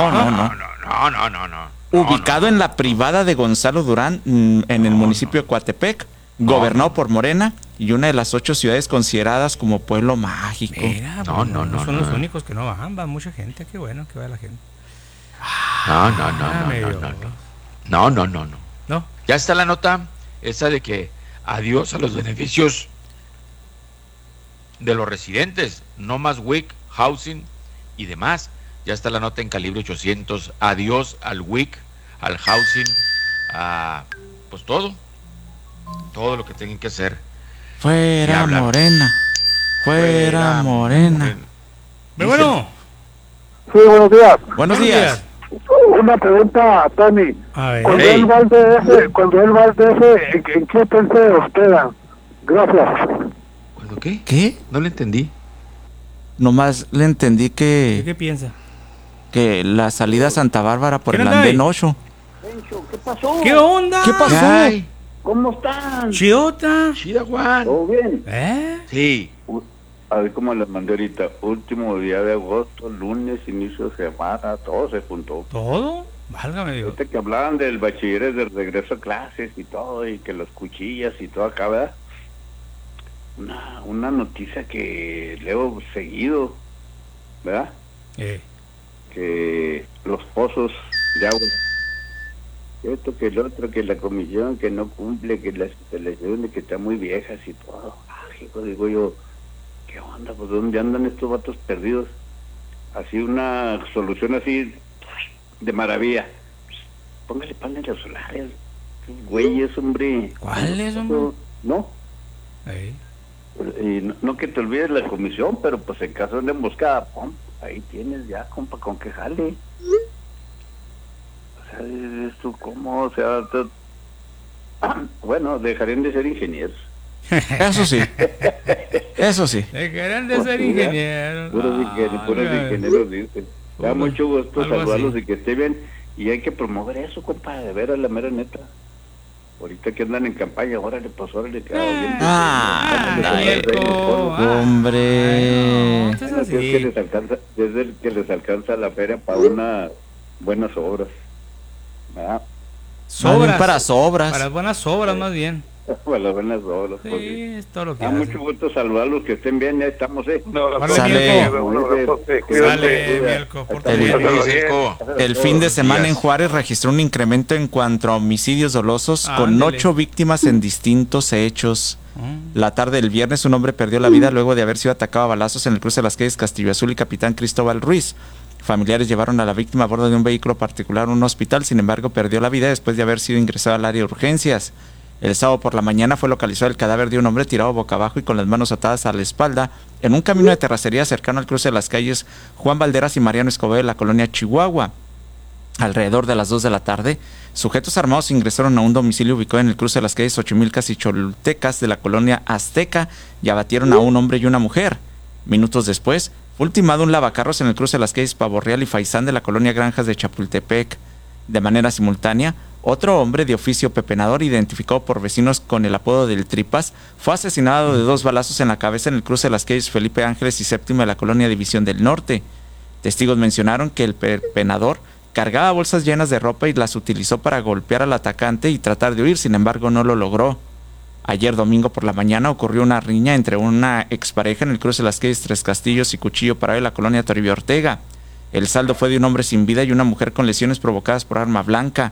Ubicado en la privada de Gonzalo Durán, en el municipio de Coatepec, gobernado por Morena y una de las 8 ciudades consideradas como pueblo mágico. Mira, no son los únicos que no van, va mucha gente, qué bueno que va la gente. No. Ya está la nota esa de que adiós a los beneficios de los residentes, no más WIC, housing y demás. Ya está la nota en Calibre 800. Adiós al WIC, al housing, pues todo lo que tengan que hacer. Fuera Morena. Fuera Morena. Bueno. Sí, buenos días. Buenos días. Una pregunta a Tony. A ver. Cuando él va al DF, ¿en qué hotel se hospeda? Gracias. ¿Cuándo qué? ¿Qué? No le entendí. Nomás le entendí que... ¿Qué piensa? Que la salida a Santa Bárbara por ¿Qué el onda ahí? andén 8. ¿Qué pasó? ¿Qué onda? ¿Qué pasó? Ay, ¿Cómo están? ¿Chiota? Chida, Juan. ¿Todo bien? Sí. A ver cómo les mandé ahorita. Último día de agosto, lunes, inicio de semana, todo se juntó. ¿Todo? Válgame Dios. Ahorita que hablaban del bachiller de regreso a clases y todo, y que las cuchillas y todo acá, ¿verdad? Una noticia que leo seguido, ¿verdad? Que los pozos de agua, esto que el otro, que la comisión que no cumple, que las instalaciones que están muy viejas y todo. Hijo, digo yo, ¿qué onda? Pues ¿dónde andan estos vatos perdidos? Así una solución así de maravilla. Póngale paneles solares, güeyes, hombre. ¿Cuáles, hombre? ¿No? Y no que te olvides la comisión, pero pues en caso de emboscada, pum, ahí tienes ya, compa, con que jale. O sea, esto cómo, o sea, bueno, dejarían de ser ingenieros. Eso sí. Dejarían de ser ingenieros. Puros ingenieros dicen. Da mucho gusto saludarlos y que esté bien. Y hay que promover eso, compa, de veras, la mera neta. Ahorita que andan en campaña, órale, pues órale. Hombre. Desde el que les alcanza la feria para unas buenas obras. Sobras. Para sobras. Para buenas obras, más bien. Para las buenas obras. Sí, pues, es todo lo que da hace. mucho gusto saludarlos, que estén bien, ya estamos, Sale. El fin de semana en Juárez registró un incremento en cuanto a homicidios dolosos con 8 víctimas en distintos hechos. La tarde del viernes un hombre perdió la vida luego de haber sido atacado a balazos en el cruce de las calles Castillo Azul y Capitán Cristóbal Ruiz. Familiares llevaron a la víctima a bordo de un vehículo particular a un hospital, sin embargo perdió la vida después de haber sido ingresado al área de urgencias. El sábado por la mañana fue localizado el cadáver de un hombre tirado boca abajo y con las manos atadas a la espalda en un camino de terracería cercano al cruce de las calles Juan Valderas y Mariano Escobedo de la colonia Chihuahua. Alrededor de las 2 de la tarde, sujetos armados ingresaron a un domicilio ubicado en el cruce de las calles Xochimilcas y Cholultecas de la colonia Azteca y abatieron a un hombre y una mujer. Minutos después, fue ultimado un lavacarros en el cruce de las calles Pavorreal y Faisán de la colonia Granjas de Chapultepec. De manera simultánea, otro hombre de oficio pepenador, identificado por vecinos con el apodo del Tripas, fue asesinado de 2 balazos en la cabeza en el cruce de las calles Felipe Ángeles y Séptima de la colonia División del Norte. Testigos mencionaron que el pepenador cargaba bolsas llenas de ropa y las utilizó para golpear al atacante y tratar de huir, sin embargo no lo logró. Ayer domingo por la mañana ocurrió una riña entre una expareja en el cruce de las calles Tres Castillos y Cuchillo Parado de la colonia Toribio Ortega. El saldo fue de un hombre sin vida y una mujer con lesiones provocadas por arma blanca.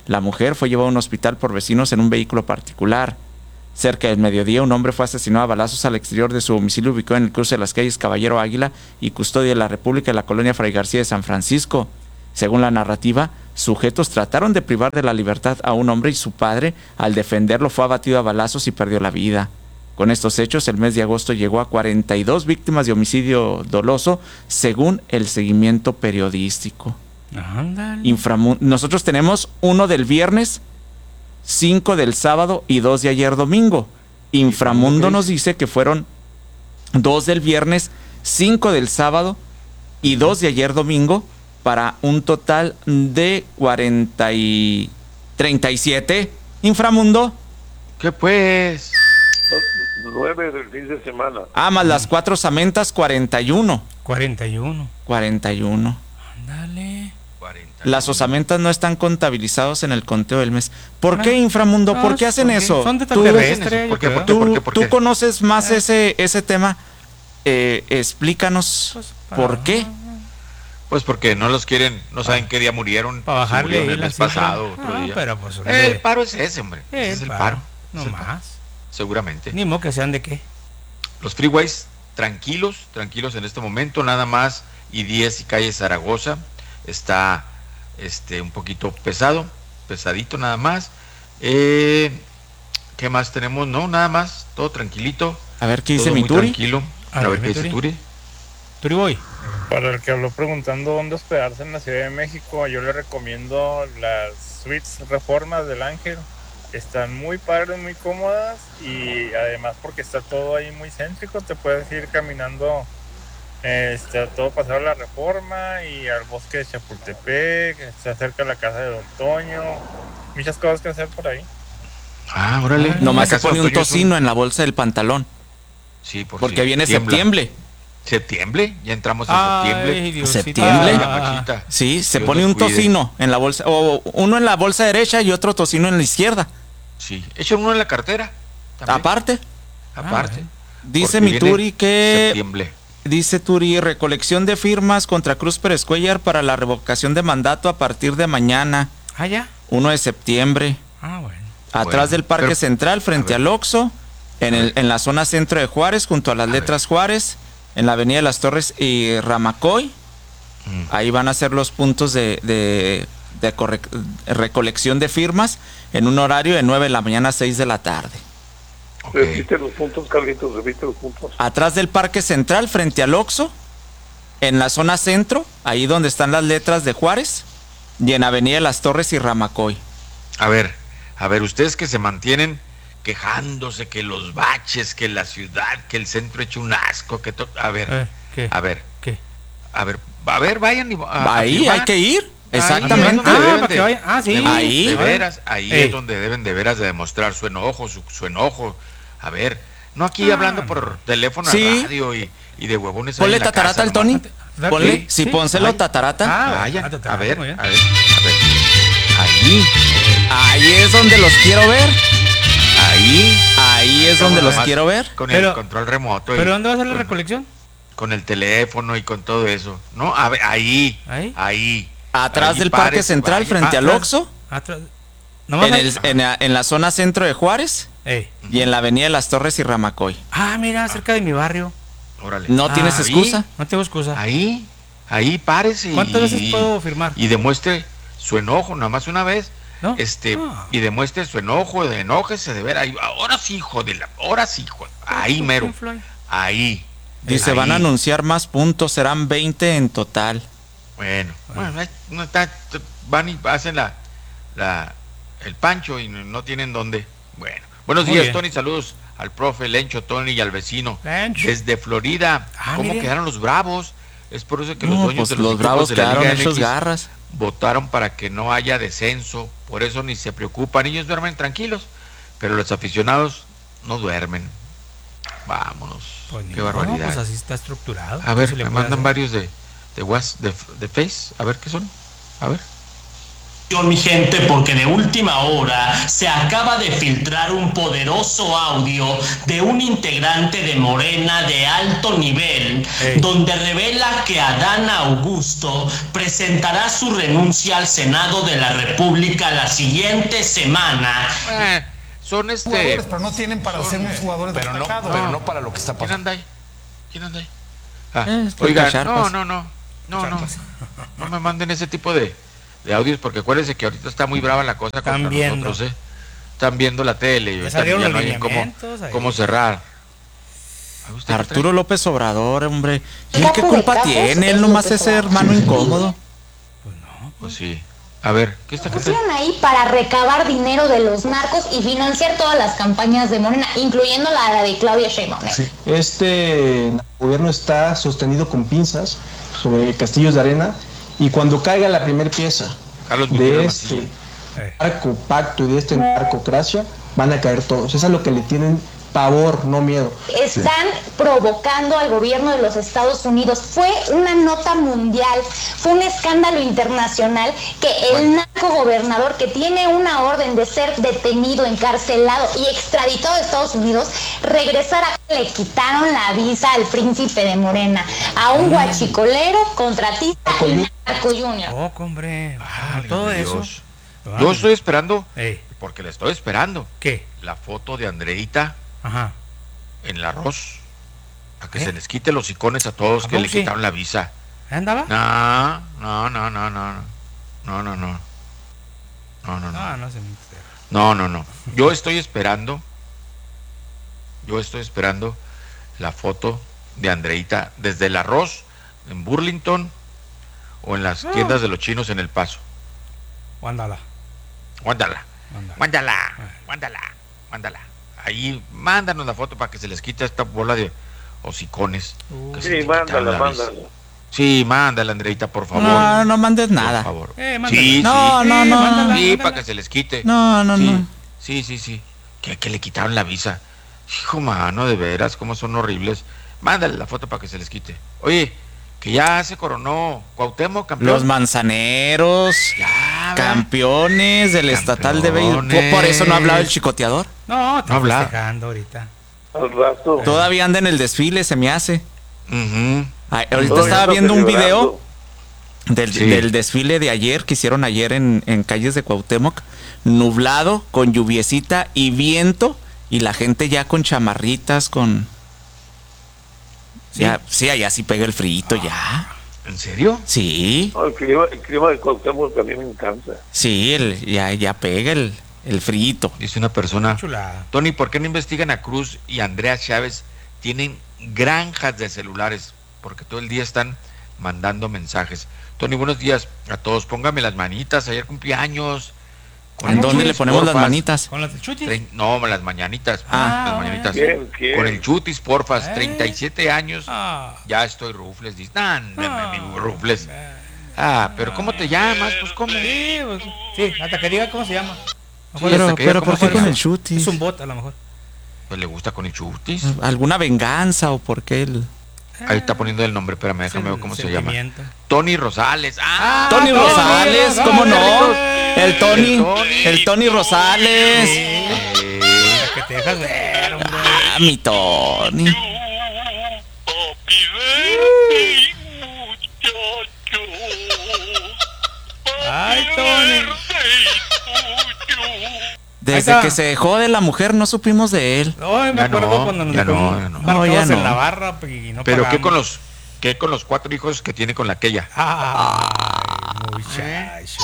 La mujer fue llevada a un hospital por vecinos en un vehículo particular. Cerca del mediodía, un hombre fue asesinado a balazos al exterior de su domicilio ubicado en el cruce de las calles Caballero Águila y Custodia de la República de la colonia Fray García de San Francisco. Según la narrativa, sujetos trataron de privar de la libertad a un hombre y su padre, al defenderlo, fue abatido a balazos y perdió la vida. Con estos hechos, el mes de agosto llegó a 42 víctimas de homicidio doloso, según el seguimiento periodístico. Nosotros tenemos 1 del viernes, 5 del sábado y 2 de ayer domingo. Inframundo nos dice que fueron 2 del viernes, 5 del sábado y 2 de ayer domingo, para un total de 37. Inframundo. ¿Qué pues? 9 del fin de semana. Más las 4 osamentas, 41. 41. Ándale. Las osamentas no están contabilizados en el conteo del mes. ¿Por qué, Inframundo? ¿Por qué hacen eso? Son de terrestre. ¿Por qué? ¿Tú conoces más ese tema? Explícanos por qué. Pues porque no los quieren, no saben qué día murieron. Para bajarle el mes pasado, otro día. Pero pues, el paro es ese, hombre. Ese es el paro. No más. Seguramente. Ni modo que sean de qué. Los freeways tranquilos en este momento, nada más. I-10 y calle Zaragoza está un poquito pesadito nada más. ¿Qué más tenemos? No, nada más, todo tranquilito. A ver qué dice mi Turi. Tranquilo. A ver qué dice Turi. Turi voy. Para el que habló preguntando dónde hospedarse en la Ciudad de México, yo le recomiendo las suites Reformas del Ángel. Están muy padres, muy cómodas, y además porque está todo ahí muy céntrico, te puedes ir caminando todo pasado la Reforma y al bosque de Chapultepec, está cerca de la casa de Don Toño, muchas cosas que hacer por ahí. Órale. Nomás se pone un tocino en la bolsa del pantalón. Sí, porque viene septiembre. ¿Septiembre? Ya entramos en septiembre. ¿Septiembre? Sí, se pone un tocino en la bolsa, o uno en la bolsa derecha y otro tocino en la izquierda. Sí, echa uno en la cartera. Aparte. Dice porque mi Turi que... Septiembre. Dice Turi, recolección de firmas contra Cruz Pérez Cuellar para la revocación de mandato a partir de mañana. ¿Ya? 1 de septiembre. Bueno. Atrás del Parque Central, frente al Oxxo, en la zona centro de Juárez, junto a las letras Juárez, en la Avenida de las Torres y Ramacoy. Ahí van a ser los puntos de recolección de firmas en un horario de 9 de la mañana a 6 de la tarde. Repite los puntos, Carlitos, repite los puntos. Atrás del Parque Central, frente al Oxxo, en la zona centro, ahí donde están las letras de Juárez, y en Avenida de las Torres y Ramacoy. A ver, ustedes que se mantienen quejándose que los baches, que la ciudad, que el centro hecho un asco, que todo. A ver, ¿qué? A ver, vayan ahí hay que ir. Exactamente. Para que vayan. Sí. Ahí. De veras, ahí es donde deben de veras de demostrar su enojo, su enojo. A ver, no aquí hablando por teléfono a radio y de huevones. Ponle tatarata al Tony. Ponle, si pónselo tatarata. Vaya, a ver. Ahí es donde los quiero ver. Ahí es donde los quiero ver. Con el control remoto. ¿Pero dónde va a ser la recolección? Con el teléfono y con todo eso. No, a ver, ahí. Atrás del Parque Central, frente al Oxxo. En la zona centro de Juárez. Y en la Avenida de las Torres y Ramacoy. Mira, cerca de mi barrio. Órale. ¿No tienes excusa? No tengo excusa. Ahí párese. ¿Cuántas veces puedo firmar? Y demuestre su enojo, nada más una vez. ¿No? Y demuestre su enojo, enójese de ver ahí. Ahora sí, hijo. Ahí mero. Ahí. Dice, van a anunciar más puntos, serán 20 en total. Bueno, van y hacen el pancho y no tienen dónde. Bueno, buenos días, Tony, saludos al profe Lencho, Tony y al vecino desde Florida. ¿Cómo quedaron los Bravos? Es por eso que los dueños de los Bravos de la quedaron Liga hechos MX garras. votaron para que no haya descenso, por eso ni se preocupan, ellos duermen tranquilos, pero los aficionados no duermen. Vámonos, qué barbaridad. Pues así está estructurado. A ver, me mandan varios de Face, a ver qué son. A ver. Mi gente, porque de última hora se acaba de filtrar un poderoso audio de un integrante de Morena de alto nivel, donde revela que Adán Augusto presentará su renuncia al Senado de la República la siguiente semana. Son jugadores, pero no tienen para ser unos jugadores destacados. Pero no para lo que está pasando. ¿Quién anda ahí? Oigan, no me manden ese tipo de audios, porque acuérdense que ahorita está muy brava la cosa contra nosotros, Están viendo la tele y ya no hay cómo cerrar. Arturo López Obrador, hombre. ¿Y qué culpa tiene? Él nomás es hermano incómodo. Pues sí. A ver, ¿qué está pasando? Pusieron ahí para recabar dinero de los narcos y financiar todas las campañas de Morena, incluyendo la de Claudia Sheinbaum. Sí. Este gobierno está sostenido con pinzas sobre castillos de arena, y cuando caiga la primera pieza de este narco pacto y de este narcocracia, van a caer todos. Eso es lo que le tienen pavor, no miedo. Están provocando al gobierno de los Estados Unidos. Fue una nota mundial, fue un escándalo internacional que el narcogobernador, que tiene una orden de ser detenido, encarcelado y extraditado de Estados Unidos, regresara. Le quitaron la visa al príncipe de Morena, a un guachicolero, contratista y narco junior. Hombre, todo eso. Yo estoy esperando, porque le estoy esperando. ¿Qué? La foto de Andreita. Ajá. En el arroz, a que se les quite los icones a todos que le quitaron la visa. ¿Andaba? No. Yo estoy esperando la foto de Andreita desde el arroz en Burlington o en las tiendas de los chinos en El Paso. Mándala. Ahí, mándanos la foto para que se les quite esta bola de hocicones. Sí, mándala. Sí, mándala, Andreita, por favor. No mandes nada. Por favor. Sí, Sí, para que se les quite. No. Sí. Que le quitaron la visa. Hijo, mano, de veras, cómo son horribles. Mándale la foto para que se les quite. Oye, que ya se coronó Cuauhtémoc, campeón. Los manzaneros, campeones del estatal de béisbol. ¿Por eso no ha hablado el chicoteador? No, está hablado festejando ahorita. Al rato. Todavía anda en el desfile, se me hace. Ahorita No, estaba viendo un video celebrando. del desfile de ayer, que hicieron ayer en calles de Cuauhtémoc, nublado, con lluviecita y viento, y la gente ya con chamarritas, con... Sí, allá sí pega el frito ya. ¿En serio? Sí. No, el clima de Cuauhtémoc también me encanta. Sí, ya pega el frito. Dice una persona, chulada. Tony, ¿por qué no investigan a Cruz y Andrea Chávez? Tienen granjas de celulares, porque todo el día están mandando mensajes. Tony, buenos días a todos, póngame las manitas, ayer cumpleaños. ¿En dónde le ponemos las manitas? ¿Con las chutis? No, las mañanitas. Las mañanitas. ¿Quién? Con el chutis, porfas. 37 años. Ya estoy rufles. Dice, rufles. Pero ¿cómo te llamas? Pues ¿cómo? Sí, hasta que diga cómo se llama. Pero ¿por qué con el chutis? Es un bot a lo mejor. Pues le gusta con el chutis. ¿Alguna venganza o por qué él? Ahí está poniendo el nombre, espérame, déjame ver cómo se llama. Tony Rosales. Tony Rosales, ¿cómo no? El Tony Rosales. Que te dejas ver, hombre. Mi Tony. Ay, Tony. Desde que se dejó de la mujer no supimos de él. No, me acuerdo cuando nos dejó en la barra y no pero pagamos. ¿qué con los 4 hijos que tiene con la aquella? Muchacho.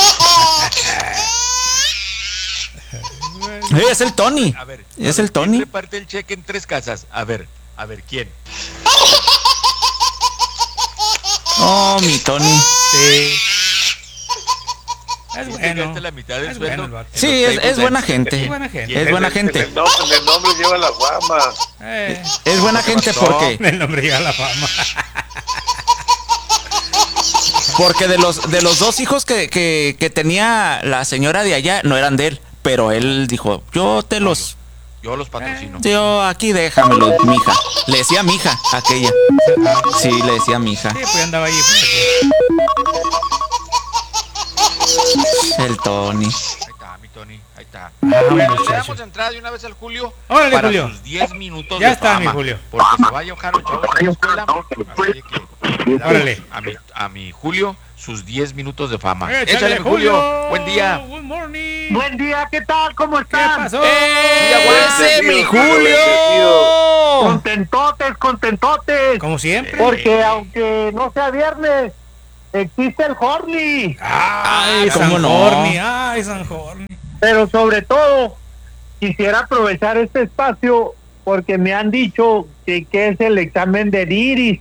Es el Tony. Es el Tony. ¿Quién reparte el cheque en 3 casas? A ver, ¿quién? Oh, mi Tony. Sí. Es bueno. La mitad del sueldo. Sí, es buena gente. Es buena gente. El nombre lleva la fama. Es buena gente porque... El nombre lleva la fama. Porque de los 2 hijos que tenía la señora de allá, no eran de él. Pero él dijo, yo los patrocino. Yo aquí déjamelo, mija. Le decía mija, aquella. Sí, le decía mija. Sí, pues andaba ahí. El Tony. Ahí está, mi Tony, ahí está. Ah, Bueno, le muchacho. damos entrada de una vez al Julio. Órale, para Julio. sus 10 minutos Ya de está, fama, mi Julio. Porque se va a enojar los chavos a la escuela. Así que le damos Órale. a mi Julio sus 10 minutos de fama. Échale, Échale, Julio. Buen día. Good morning. Buen día, ¿qué tal? ¿Cómo están? ¿Qué pasó? ¡Ese, mi Julio! Contentotes. Como siempre. Porque aunque no sea viernes, existe el Horny. Ay, ¿cómo San no? Horny. Ay, San Horny. Pero sobre todo, quisiera aprovechar este espacio porque me han dicho que es el examen del iris.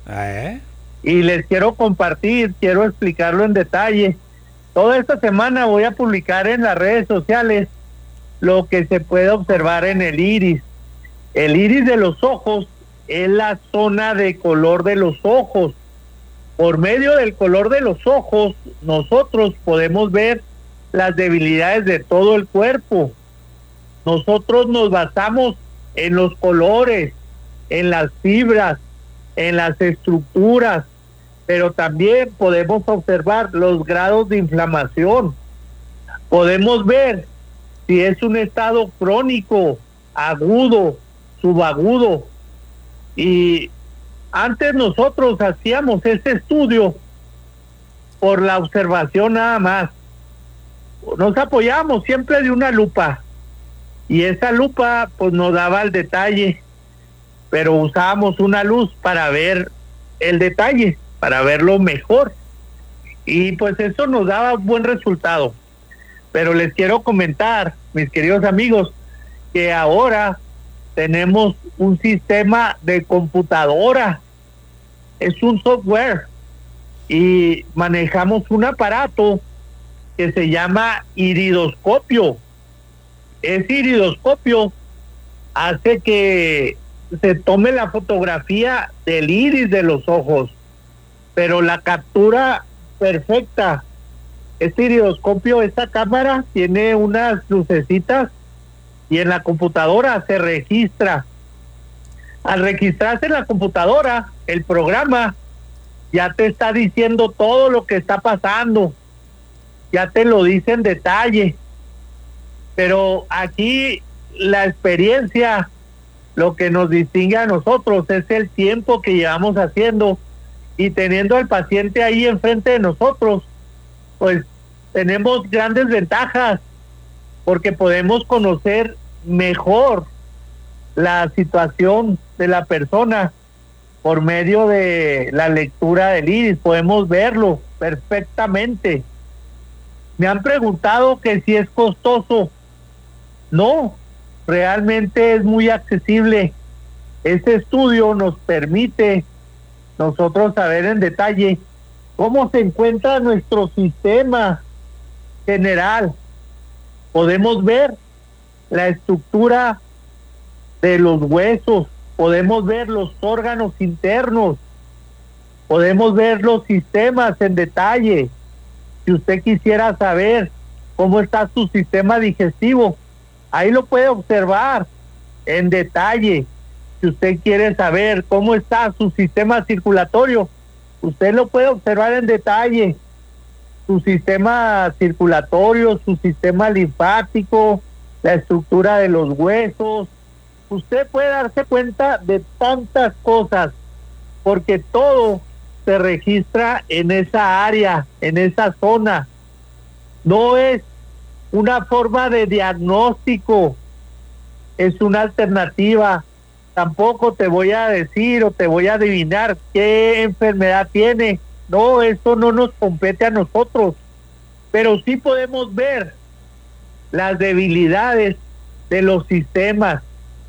Y les quiero compartir, quiero explicarlo en detalle. Toda esta semana voy a publicar en las redes sociales lo que se puede observar en el iris. El iris de los ojos es la zona de color de los ojos. Por medio del color de los ojos, nosotros podemos ver las debilidades de todo el cuerpo. Nosotros nos basamos en los colores, en las fibras, en las estructuras, pero también podemos observar los grados de inflamación. Podemos ver si es un estado crónico, agudo, subagudo. Y antes nosotros hacíamos este estudio por la observación nada más. Nos apoyamos siempre de una lupa y esa lupa pues nos daba el detalle, pero usábamos una luz para ver el detalle, para verlo mejor, y pues eso nos daba buen resultado. Pero les quiero comentar, mis queridos amigos, que ahora tenemos un sistema de computadora, es un software, y manejamos un aparato que se llama iridoscopio. Ese iridoscopio hace que se tome la fotografía del iris de los ojos, pero la captura perfecta. Este iridoscopio, esta cámara tiene unas lucecitas y en la computadora se registra. Al registrarse en la computadora, el programa ya te está diciendo todo lo que está pasando, ya te lo dice en detalle. Pero aquí la experiencia, lo que nos distingue a nosotros es el tiempo que llevamos haciendo, y teniendo al paciente ahí enfrente de nosotros, pues tenemos grandes ventajas porque podemos conocer mejor la situación de la persona por medio de la lectura del iris. Podemos verlo perfectamente. Me han preguntado que si es costoso. No, realmente es muy accesible. Este estudio nos permite nosotros saber en detalle cómo se encuentra nuestro sistema general. Podemos ver la estructura de los huesos, podemos ver los órganos internos, podemos ver los sistemas en detalle. Si usted quisiera saber cómo está su sistema digestivo, ahí lo puede observar en detalle. Si usted quiere saber cómo está su sistema circulatorio, usted lo puede observar en detalle. Su sistema circulatorio, su sistema linfático, la estructura de los huesos. Usted puede darse cuenta de tantas cosas, porque todo se registra en esa área, en esa zona. No es una forma de diagnóstico, es una alternativa. Tampoco te voy a decir o te voy a adivinar qué enfermedad tiene. No, eso no nos compete a nosotros, pero sí podemos ver las debilidades de los sistemas,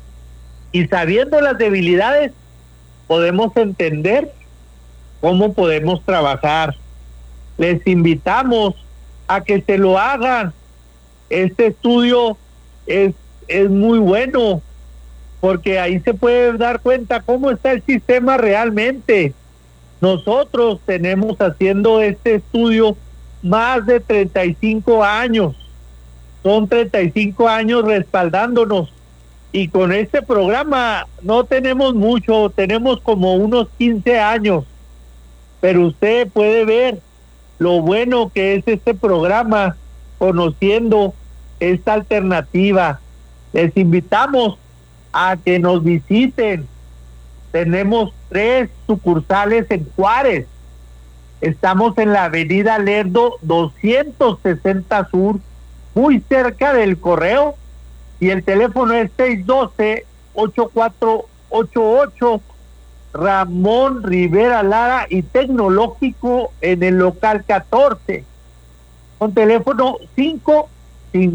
y sabiendo las debilidades podemos entender cómo podemos trabajar. Les invitamos a que se lo hagan. Este estudio es muy bueno, porque ahí se puede dar cuenta cómo está el sistema realmente. Nosotros tenemos haciendo este estudio más de 35 años. Son 35 años respaldándonos, y con este programa no tenemos mucho, tenemos como unos 15 años, pero usted puede ver lo bueno que es este programa conociendo esta alternativa. Les invitamos a que nos visiten. Tenemos 3 sucursales en Juárez. Estamos en la avenida Lerdo 260 Sur, muy cerca del Correo, y el teléfono es 612-8488, Ramón Rivera Lara, y Tecnológico en el local 14, con teléfono